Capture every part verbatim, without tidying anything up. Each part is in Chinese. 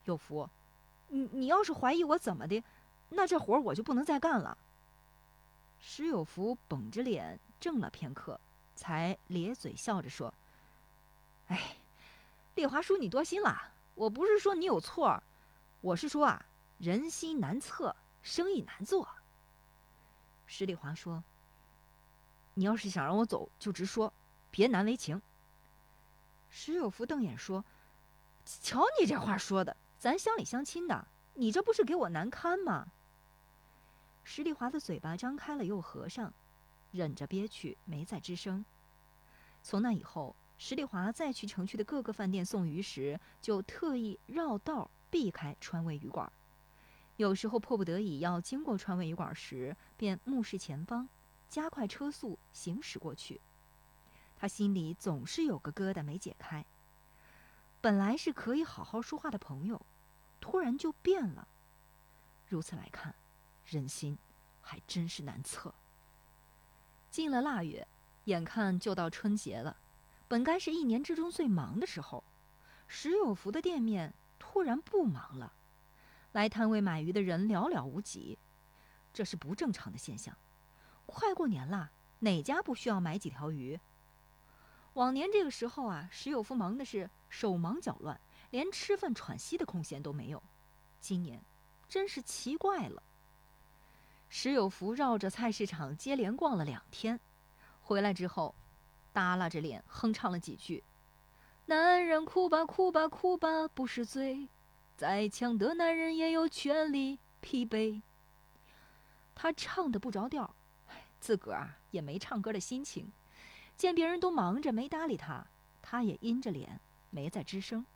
有福，你你要是怀疑我怎么的，那这活我就不能再干了。石有福绷着脸怔了片刻，才咧嘴笑着说：“哎，丽华叔，你多心了。我不是说你有错，我是说啊，人心难测，生意难做。”石丽华说：“你要是想让我走，就直说，别难为情。”石有福瞪眼说：“瞧你这话说的，咱乡里乡亲的，你这不是给我难堪吗？”石丽华的嘴巴张开了又合上，忍着憋屈，没再吱声。从那以后，石丽华再去城区的各个饭店送鱼时，就特意绕道避开川味鱼馆。有时候迫不得已要经过川味鱼馆时，便目视前方，加快车速行驶过去。他心里总是有个疙瘩没解开。本来是可以好好说话的朋友，突然就变了。如此来看，人心还真是难测。进了腊月，眼看就到春节了，本该是一年之中最忙的时候，石有福的店面突然不忙了，来摊位买鱼的人寥寥无几，这是不正常的现象。快过年了，哪家不需要买几条鱼？往年这个时候啊，石有福忙的是手忙脚乱，连吃饭喘息的空闲都没有。今年真是奇怪了。石有福绕着菜市场接连逛了两天，回来之后耷拉着脸哼唱了几句：“男人哭吧哭吧哭吧不是罪，再强的男人也有权利疲惫。”他唱得不着调，自个儿啊也没唱歌的心情。见别人都忙着没搭理他，他也阴着脸没再吱声。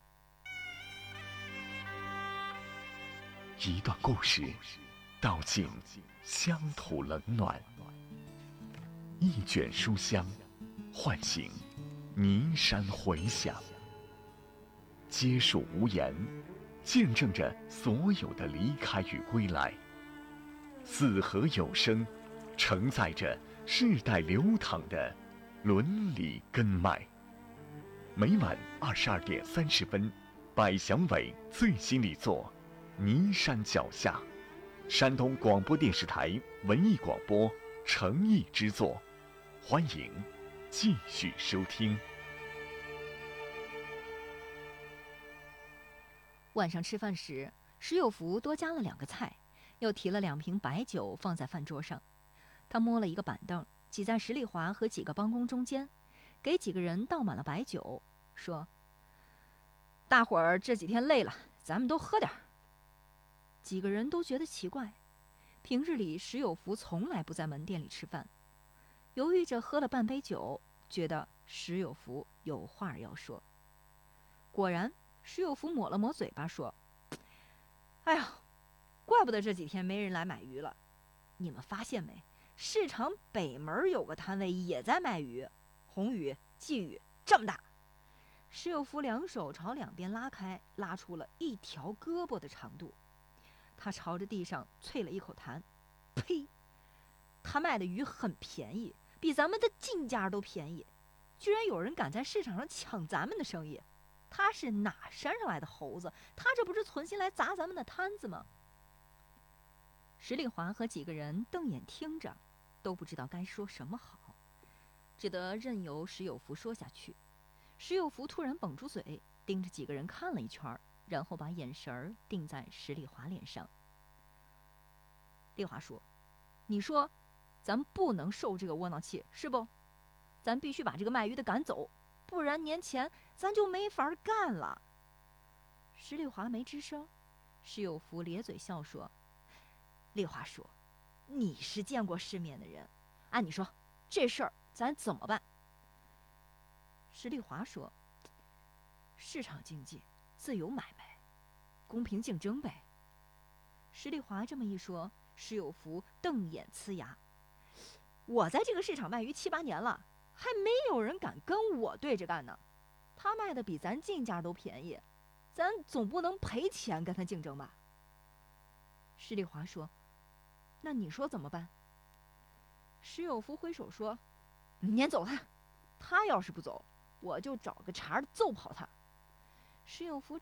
一段故事道尽乡土冷暖，一卷书香唤醒泥山回响，皆属无言，见证着所有的离开与归来。四合有声，承载着世代流淌的伦理根脉。每晚二十二点三十分，百祥伟最新力作《泥山脚下》，山东广播电视台文艺广播诚意之作，欢迎继续收听。 晚上吃饭时，石有福多加了两个菜，又提了两瓶白酒放在饭桌上。他摸了一个板凳，挤在石丽华和几个帮工中间，给几个人倒满了白酒，说：“大伙儿这几天累了，咱们都喝点儿。”几个人都觉得奇怪，平日里石有福从来不在门店里吃饭，犹豫着喝了半杯酒，觉得石有福有话要说。果然，石有福抹了抹嘴巴说：“哎呀，怪不得这几天没人来买鱼了。你们发现没？市场北门有个摊位也在卖鱼，红鱼、鲫鱼这么大。”石有福两手朝两边拉开，拉出了一条胳膊的长度。他朝着地上啐了一口痰，呸！他卖的鱼很便宜，比咱们的进价都便宜，居然有人敢在市场上抢咱们的生意。他是哪山上来的猴子？他这不是存心来砸咱们的摊子吗？石丽华和几个人瞪眼听着，都不知道该说什么好，只得任由石有福说下去。石有福突然绷住嘴，盯着几个人看了一圈，然后把眼神定在石丽华脸上。丽华说：“你说，咱不能受这个窝囊气，是不？咱必须把这个卖鱼的赶走，不然年前咱就没法干了。”石丽华没吱声。石有福咧嘴笑说：“丽华说，你是见过世面的人，按你说，这事儿咱怎么办？”石丽华说：“市场经济，自由买卖，公平竞争呗。”石丽华这么一说，石有福瞪眼呲牙：“我在这个市场卖鱼七八年了，还没有人敢跟我对着干呢。他卖的比咱进价都便宜，咱总不能赔钱跟他竞争吧？”石丽华说：“那你说怎么办？”石有福挥手说：“撵走他，他要是不走，我就找个茬揍跑他。”石有福